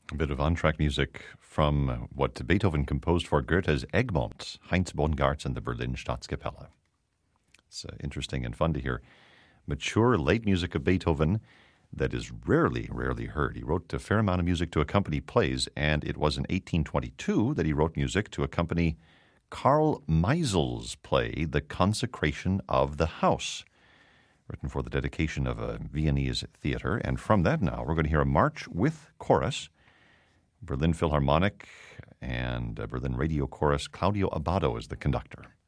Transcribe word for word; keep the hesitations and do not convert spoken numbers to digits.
A bit of on-track music from what Beethoven composed for Goethe's Egmont, Heinz Bongartz and the Berlin Staatskapelle. It's uh, interesting and fun to hear mature late music of Beethoven that is rarely, rarely heard. He wrote a fair amount of music to accompany plays, and it was in eighteen twenty-two that he wrote music to accompany Carl Meisel's play, The Consecration of the House, written for the dedication of a Viennese theater. And from that now, we're going to hear a march with chorus. Berlin Philharmonic and Berlin Radio Chorus. Claudio Abbado is the conductor.